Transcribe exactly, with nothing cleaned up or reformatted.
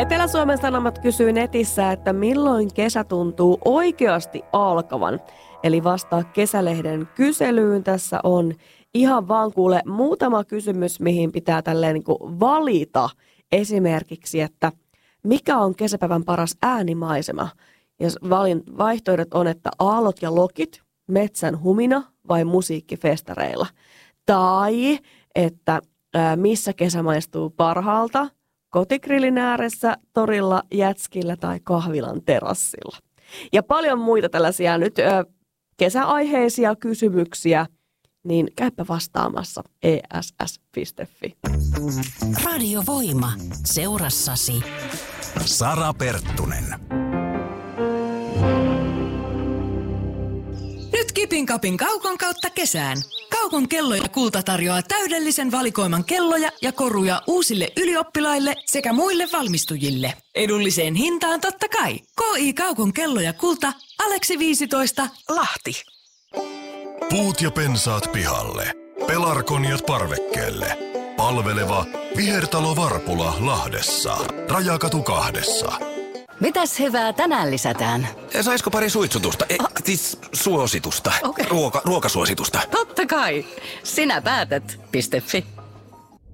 Etelä-Suomen Sanomat kysyy netissä, että milloin kesä tuntuu oikeasti alkavan. Eli vastaa Kesälehden kyselyyn. Tässä on ihan vaan kuule muutama kysymys, mihin pitää tälleen niin kuin valita. Esimerkiksi, että mikä on kesäpäivän paras äänimaisema? Ja vaihtoehdot on, että aallot ja lokit, metsän humina vai musiikkifestareilla. Tai että ää, missä kesä maistuu parhaalta? Kotigrillin ääressä, torilla, jätskillä tai kahvilan terassilla. Ja paljon muita tällaisia nyt ää, kesäaiheisia kysymyksiä, niin käypä vastaamassa e s s piste f i. Radio Voima. Seurassasi Sara Perttunen. Nyt Kipin Kapin Kaukon kautta kesään. Kaukon kello ja kulta tarjoaa täydellisen valikoiman kelloja ja koruja uusille ylioppilaille sekä muille valmistujille. Edulliseen hintaan totta kai. K I Kaukon kello ja kulta, Aleksi viisitoista, Lahti. Puut ja pensaat pihalle. Pelarkoniat parvekkeelle. Palveleva Vihertalo Varpula Lahdessa. Rajakatu kahdessa. Mitäs hyvää tänään lisätään? Saisiko pari suitsutusta? E, siis suositusta. Okay. Ruoka, ruokasuositusta. Totta kai. Sinä päätät. Piste fi.